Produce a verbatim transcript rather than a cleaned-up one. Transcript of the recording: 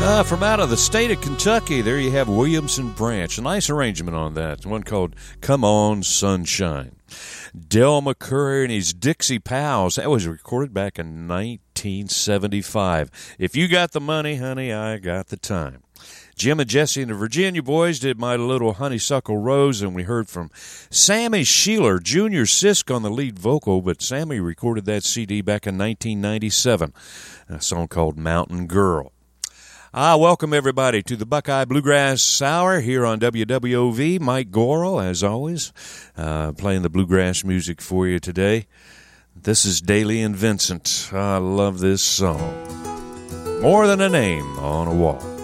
Uh, from out of the state of Kentucky, there you have Williamson Branch. A nice arrangement on that. One called Come On Sunshine. Del McCoury and his Dixie Pals. That was recorded back in nineteen seventy-five. If you got the money, honey, I got the time. Jim and Jesse and the Virginia Boys did My Little Honeysuckle Rose, and we heard from Sammy Sheeler, Junior Sisk on the lead vocal, but Sammy recorded that C D back in nineteen ninety-seven, a song called Mountain Girl. Ah, welcome everybody to the Buckeye Bluegrass Hour here on W W O V. Mike Gorel, as always, uh, playing the bluegrass music for you today. This is Daly and Vincent. I love this song. More Than a Name on a Wall.